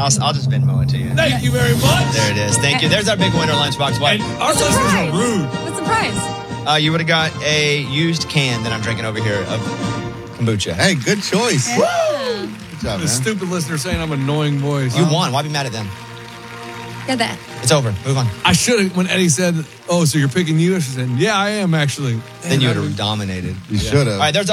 I'll just Venmo it to you. Thank you very much. There it is. Thank you. There's our big winner lunchbox. What? And our listeners are rude. What's the prize? You would have got a used can that I'm drinking over here of kombucha. Hey, good choice. Yeah. Good job, The man. stupid listener saying I'm an annoying voice. You won. Why be mad at them? Get that. It's over. Move on. I should have, when Eddie said, oh, so you're picking you? I should have said, yeah, I am actually. Then you would have dominated. You should have. All right, there's